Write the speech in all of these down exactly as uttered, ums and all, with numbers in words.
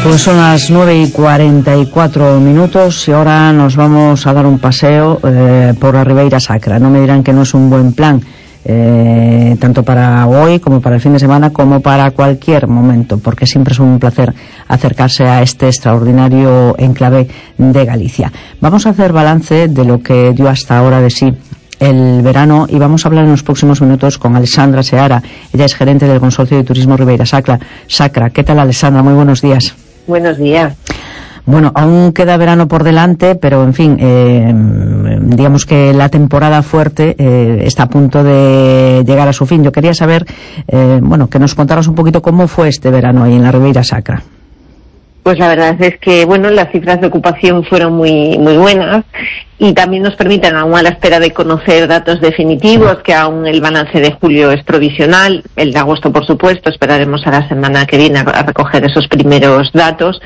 Pues son las nueve y cuarenta y cuatro minutos y ahora nos vamos a dar un paseo eh, por la Ribeira Sacra. No me dirán que no es un buen plan, eh, tanto para hoy como para el fin de semana, como para cualquier momento, porque siempre es un placer acercarse a este extraordinario enclave de Galicia. Vamos a hacer balance de lo que dio hasta ahora de sí el verano y vamos a hablar en los próximos minutos con Alexandra Seara. Ella es gerente del Consorcio de Turismo Ribeira Sacra. Sacra. ¿Qué tal, Alexandra? Muy buenos días. Buenos días. Bueno, aún queda verano por delante, pero en fin, eh, digamos que la temporada fuerte eh, está a punto de llegar a su fin. Yo quería saber, eh, bueno, que nos contaras un poquito cómo fue este verano ahí en la Ribeira Sacra. Pues la verdad es que, bueno, las cifras de ocupación fueron muy muy buenas y también nos permiten, aún a la espera de conocer datos definitivos, que aún el balance de julio es provisional, el de agosto, por supuesto, esperaremos a la semana que viene a recoger esos primeros datos.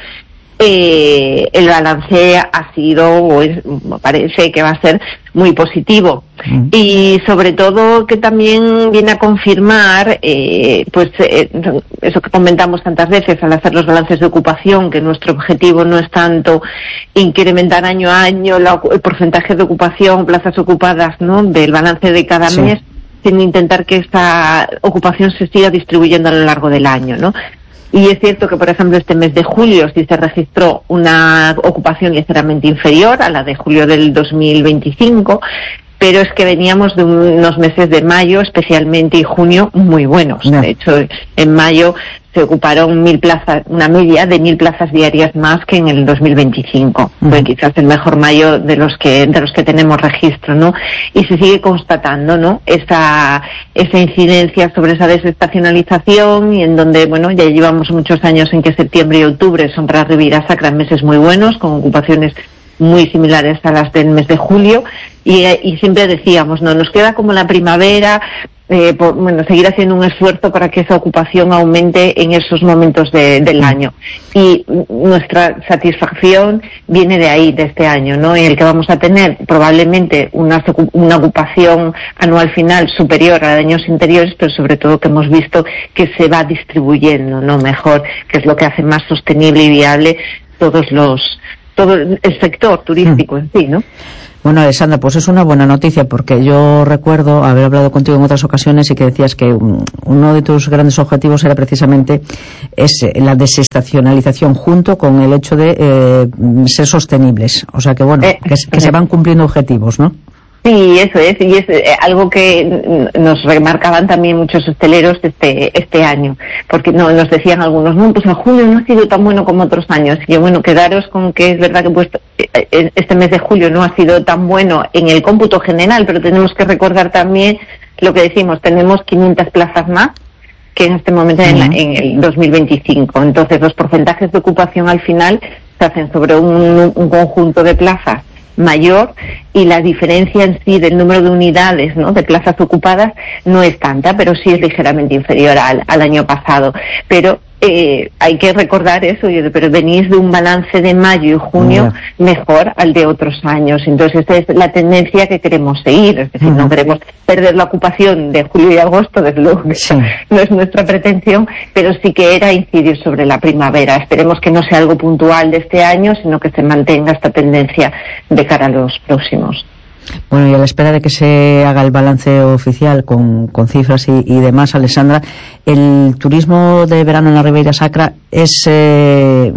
Eh, el balance ha sido, o es, parece que va a ser muy positivo. Mm. Y sobre todo que también viene a confirmar, eh, pues eh, eso que comentamos tantas veces al hacer los balances de ocupación, que nuestro objetivo no es tanto incrementar año a año la, el porcentaje de ocupación, plazas ocupadas, ¿no?, del balance de cada sí. mes, sino intentar que esta ocupación se siga distribuyendo a lo largo del año, ¿no? Y es cierto que, por ejemplo, este mes de julio sí se registró una ocupación ligeramente inferior a la de julio del dos mil veinticinco, pero es que veníamos de unos meses de mayo, especialmente, y junio, muy buenos. No. De hecho, en mayo se ocuparon mil plazas, una media de mil plazas diarias más que en el dos mil veinticinco. Uh-huh. Fue quizás el mejor mayo de los que de los que tenemos registro, ¿no? Y se sigue constatando, ¿no?, esa esa incidencia sobre esa desestacionalización, y en donde, bueno, ya llevamos muchos años en que septiembre y octubre son para Ribeira Sacra meses muy buenos, con ocupaciones muy similares a las del mes de julio, y, y siempre decíamos, no, nos queda como la primavera, eh, por, bueno, seguir haciendo un esfuerzo para que esa ocupación aumente en esos momentos de, del año. Y nuestra satisfacción viene de ahí, de este año, ¿no?, en el que vamos a tener probablemente una, una ocupación anual final superior a años anteriores, pero sobre todo que hemos visto que se va distribuyendo, ¿no?, mejor, que es lo que hace más sostenible y viable todos los todo el sector turístico en sí, ¿no? Bueno, Alexandra, pues es una buena noticia, porque yo recuerdo haber hablado contigo en otras ocasiones y que decías que uno de tus grandes objetivos era precisamente ese, la desestacionalización, junto con el hecho de eh, ser sostenibles. O sea que, bueno, eh, que, que eh. se van cumpliendo objetivos, ¿no? Sí, eso es, y es eh, algo que nos remarcaban también muchos hosteleros este este año, porque no nos decían algunos, no, pues en julio no ha sido tan bueno como otros años. Y yo, bueno, quedaros con que es verdad que pues este mes de julio no ha sido tan bueno en el cómputo general, pero tenemos que recordar también lo que decimos, tenemos quinientas plazas más que en este momento uh-huh. en, la, en el dos mil veinticinco. Entonces los porcentajes de ocupación al final se hacen sobre un, un conjunto de plazas mayor, y la diferencia en sí del número de unidades, ¿no?, de plazas ocupadas no es tanta, pero sí es ligeramente inferior al, al año pasado. Pero eh, hay que recordar eso, pero venís de un balance de mayo y junio uh-huh. mejor al de otros años. Entonces esa es la tendencia que queremos seguir, es decir, uh-huh. no queremos perder la ocupación de julio y agosto, desde luego que sí. no es nuestra pretensión, pero sí que era incidir sobre la primavera. Esperemos que no sea algo puntual de este año, sino que se mantenga esta tendencia de cara a los próximos. Bueno, y a la espera de que se haga el balance oficial con, con cifras y, y demás, Alexandra, ¿el turismo de verano en la Ribeira Sacra es eh,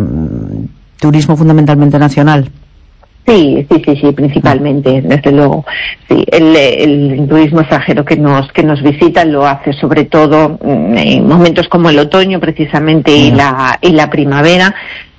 turismo fundamentalmente nacional? Sí, sí, sí, sí, principalmente, desde luego. Sí, el, el turismo extranjero que nos que nos visita lo hace sobre todo en momentos como el otoño, precisamente, y la y la primavera.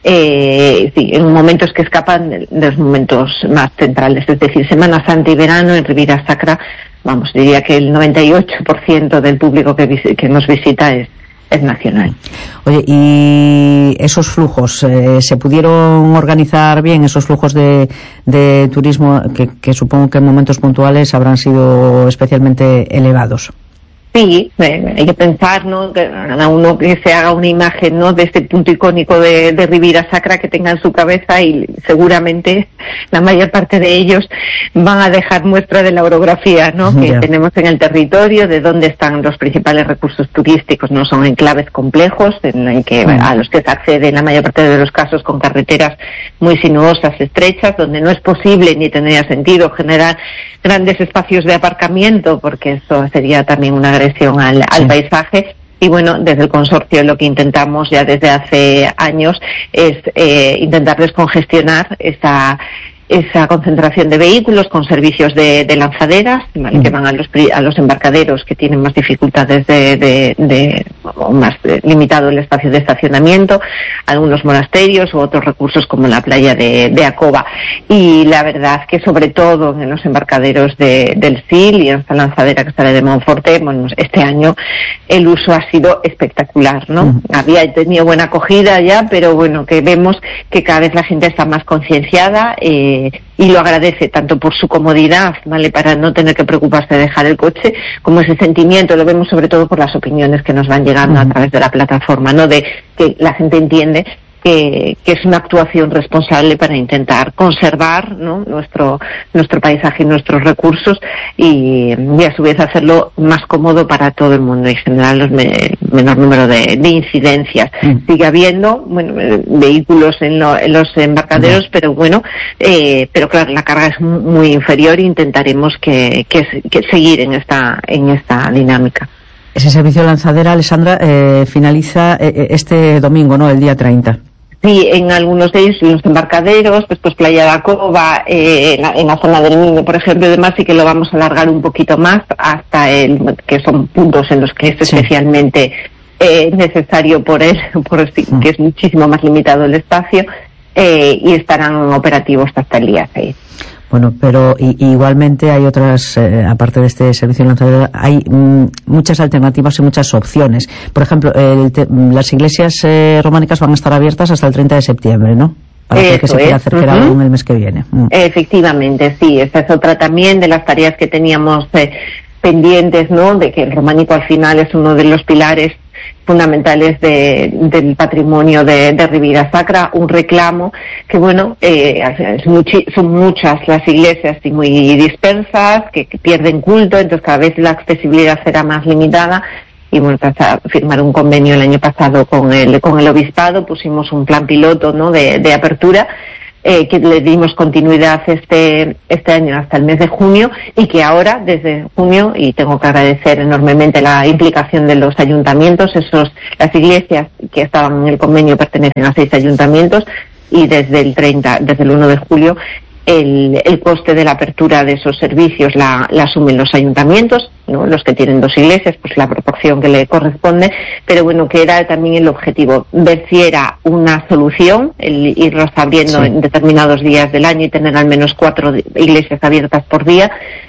Eh, sí, en momentos que escapan de, de los momentos más centrales, es decir, Semana Santa y verano en Ribeira Sacra, vamos, diría que el noventa y ocho por ciento del público que, vis- que nos visita es, es nacional. Oye, ¿y esos flujos eh, se pudieron organizar bien, esos flujos de, de turismo que, que supongo que en momentos puntuales habrán sido especialmente elevados? Sí, eh, hay que pensar, ¿no? Que cada uno que se haga una imagen, ¿no? De este punto icónico de, de Ribera Sacra que tenga en su cabeza, y seguramente la mayor parte de ellos van a dejar muestra de la orografía, ¿no? Que yeah. tenemos en el territorio, de dónde están los principales recursos turísticos, ¿no? Son enclaves complejos en el que, mm. a los que se accede en la mayor parte de los casos con carreteras muy sinuosas, estrechas, donde no es posible ni tendría sentido generar grandes espacios de aparcamiento, porque eso sería también una agresión al, al sí. paisaje. Y bueno, desde el consorcio lo que intentamos ya desde hace años es eh, intentar descongestionar esa esa concentración de vehículos con servicios de, de lanzaderas, ¿vale? Mm. que van a los a los embarcaderos que tienen más dificultades de, de, de o más de, limitado el espacio de estacionamiento, algunos monasterios u otros recursos como la playa de, de Acoba. Y la verdad que sobre todo en los embarcaderos de, del S I L y en esta lanzadera que sale de Monforte, bueno, este año el uso ha sido espectacular, ¿no? Mm. Había tenido buena acogida ya, pero bueno, que vemos que cada vez la gente está más concienciada, eh, y lo agradece tanto por su comodidad, ¿vale? Para no tener que preocuparse de dejar el coche, como ese sentimiento, lo vemos sobre todo por las opiniones que nos van llegando uh-huh. a través de la plataforma, ¿no? De que la gente entiende que, que es una actuación responsable para intentar conservar, ¿no? nuestro nuestro paisaje y nuestros recursos, y, y a su vez hacerlo más cómodo para todo el mundo y generar el me, menor número de, de incidencias. Mm. Sigue habiendo, bueno, vehículos en, lo, en los embarcaderos, mm. pero bueno, eh, pero claro, la carga es muy inferior e intentaremos que, que, que seguir en esta en esta dinámica. Ese servicio de lanzadera, Alessandra, eh, finaliza eh, este domingo, ¿no? El día treinta. Sí, en algunos de ellos, los embarcaderos, después Playa de Acoba, eh, en, la, en la zona del Miño, por ejemplo, y demás, sí que lo vamos a alargar un poquito más hasta el, que son puntos en los que es sí. especialmente eh, necesario por él, por sí, que es muchísimo más limitado el espacio, eh, y estarán operativos hasta el día seis. Bueno, pero y, igualmente hay otras, eh, aparte de este servicio de lanzadera, hay mm, muchas alternativas y muchas opciones. Por ejemplo, el te, las iglesias eh, románicas van a estar abiertas hasta el treinta de septiembre, ¿no? Para Eso que se quiera acercar uh-huh. algo en el mes que viene. Mm. Efectivamente, sí. Esta es otra también de las tareas que teníamos eh, pendientes, ¿no? De que el románico al final es uno de los pilares fundamentales de, del patrimonio de, de Ribera Sacra, un reclamo que, bueno, eh, es muchi, son muchas las iglesias y muy dispersas, que, que pierden culto, entonces cada vez la accesibilidad será más limitada. Y bueno, tras firmar un convenio el año pasado con el, con el obispado, pusimos un plan piloto, ¿no? de, de apertura, Eh, que le dimos continuidad este este año hasta el mes de junio, y que ahora desde junio, y tengo que agradecer enormemente la implicación de los ayuntamientos, esos las iglesias que estaban en el convenio pertenecen a seis ayuntamientos, y desde el treinta, desde el uno de julio el, el coste de la apertura de esos servicios la, la asumen los ayuntamientos, ¿no? Los que tienen dos iglesias, pues la proporción que le corresponde, pero bueno, que era también el objetivo, ver si era una solución el irlos abriendo sí. en determinados días del año y tener al menos cuatro iglesias abiertas por día,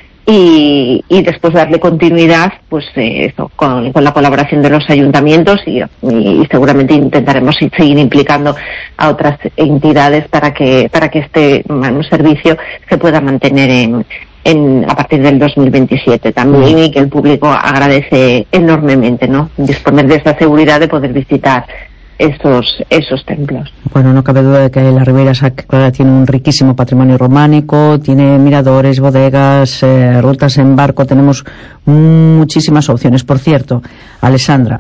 y, y después darle continuidad, pues eh, eso, con, con la colaboración de los ayuntamientos, y, y seguramente intentaremos seguir implicando a otras entidades para que para que este bueno, servicio se pueda mantener en, en a partir del dos mil veintisiete también, y que el público agradece enormemente, ¿no? Disponer de esa seguridad de poder visitar esos esos templos. Bueno, no cabe duda de que la Ribera Sacra tiene un riquísimo patrimonio románico, tiene miradores, bodegas, eh, rutas en barco, tenemos muchísimas opciones. Por cierto, Alessandra,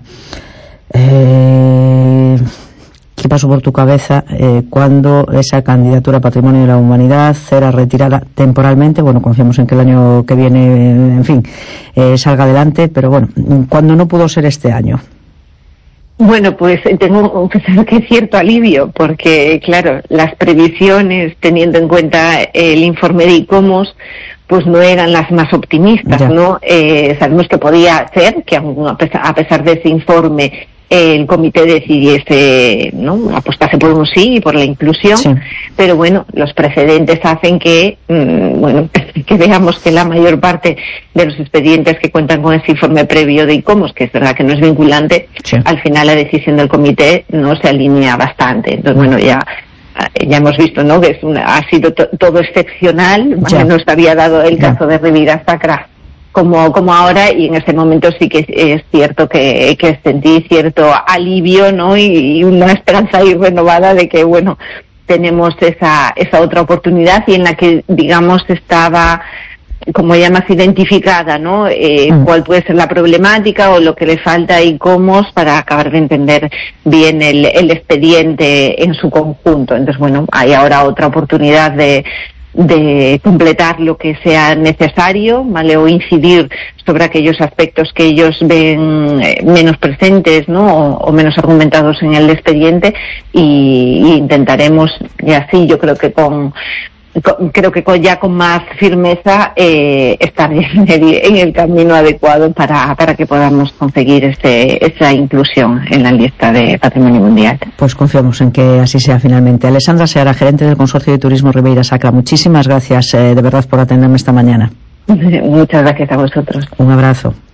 eh, ¿qué pasó por tu cabeza eh, cuando esa candidatura a Patrimonio de la Humanidad era retirada temporalmente? Bueno, confiamos en que el año que viene, en fin, eh, salga adelante, pero bueno, cuando no pudo ser este año. Bueno, pues tengo que cierto alivio, porque claro, las previsiones, teniendo en cuenta el informe de ICOMOS, pues no eran las más optimistas, ya. ¿no? Eh, sabemos que podía ser que a pesar, a pesar de ese informe el comité decidiese, ¿no? apostase por un sí y por la inclusión, sí. pero bueno, los precedentes hacen que, mmm, bueno, que veamos que la mayor parte de los expedientes que cuentan con ese informe previo de ICOMOS, que es verdad que no es vinculante, sí. al final la decisión del comité no se alinea bastante. Entonces, bueno, ya ya hemos visto, ¿no? que es una, ha sido to, todo excepcional, no se había dado el caso de Ribera Sacra como, como ahora, y en este momento sí que es cierto que, que sentí cierto alivio, ¿no? Y, y una esperanza ahí renovada de que, bueno, tenemos esa, esa otra oportunidad y en la que, digamos, estaba como ya más identificada, ¿no? Eh, mm. cuál puede ser la problemática o lo que le falta y cómo para acabar de entender bien el, el expediente en su conjunto. Entonces, bueno, hay ahora otra oportunidad de, de completar lo que sea necesario, ¿vale? O incidir sobre aquellos aspectos que ellos ven eh, menos presentes, ¿no? O, o menos argumentados en el expediente y, y intentaremos, y así yo creo que con creo que con, ya con más firmeza eh, estar en el, en el camino adecuado para, para que podamos conseguir ese, esa inclusión en la lista de Patrimonio Mundial. Pues confiamos en que así sea finalmente. Alessandra Seara, gerente del Consorcio de Turismo Ribeira Sacra, muchísimas gracias eh, de verdad por atenderme esta mañana. Muchas gracias a vosotros. Un abrazo.